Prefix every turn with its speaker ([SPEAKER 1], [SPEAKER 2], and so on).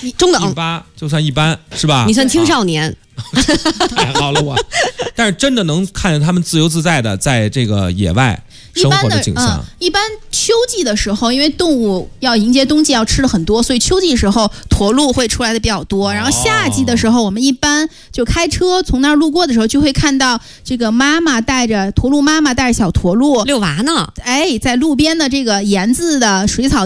[SPEAKER 1] 中等
[SPEAKER 2] ，18就算一般，是吧？
[SPEAKER 1] 你算青少年。
[SPEAKER 2] 太好了我，但是真的能看见他们自由自在的在这个野外生活的景象。
[SPEAKER 3] 一般秋季的时候，因为动物要迎接冬季，要吃的很多，所以秋季时候驼鹿会出来的比较多。然后夏季的时候，我们一般就开车从那儿路过的时候，就会看到这个驼鹿妈妈带着小驼鹿
[SPEAKER 1] 遛娃呢。
[SPEAKER 3] 在路边的这个盐渍的水草